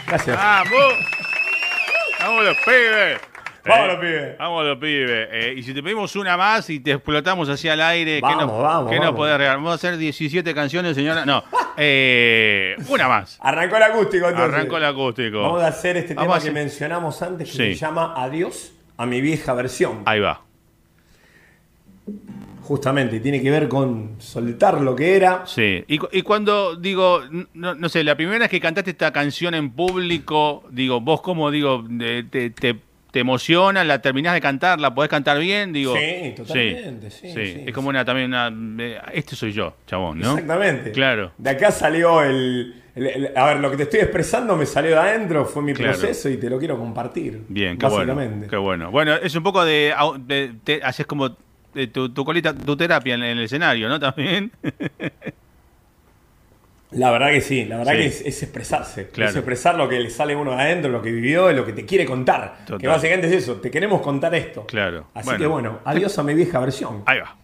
Gracias. ¡Vamos! ¡Vamos los pibes! Vamos los pibes. Vamos los pibes. Y si te pedimos una más y te explotamos así al aire, ¿qué nos Vamos. podés regalar? Vamos a hacer 17 canciones, señora. No, una más. Arrancó el acústico, entonces. Arrancó el acústico. Vamos a hacer este Vamos tema a hacer- que mencionamos antes, que Sí. se llama Adiós a mi vieja versión. Ahí va. Justamente, tiene que ver con soltar lo que era. Sí. Y cuando digo, no sé, la primera vez que cantaste esta canción en público, digo, vos cómo, digo, te emociona, la terminás de cantar, la podés cantar bien, digo. Sí, totalmente, sí. Es como también una, este soy yo, chabón, ¿no? Exactamente. Claro. De acá salió a ver, lo que te estoy expresando me salió de adentro, fue mi Claro. proceso y te lo quiero compartir. Bien, qué bueno. básicamente. Qué bueno. Bueno, es un poco haces como tu colita, tu terapia en el escenario, ¿no? También. La verdad que sí, la verdad Sí. que es expresarse. Claro. Es expresar lo que le sale a uno de adentro, lo que vivió, lo que te quiere contar. Total. Que básicamente es eso, te queremos contar esto. Claro. Así Bueno. que bueno, adiós a mi vieja versión. Ahí va.